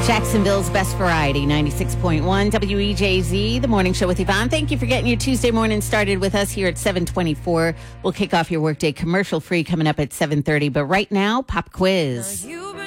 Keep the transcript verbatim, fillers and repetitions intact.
Jacksonville's best variety, ninety-six point one W E J Z, the morning show with Yvonne. Thank you for getting your Tuesday morning started with us here at seven twenty-four. We'll kick off your workday commercial free coming up at seven thirty. But right now, pop quiz.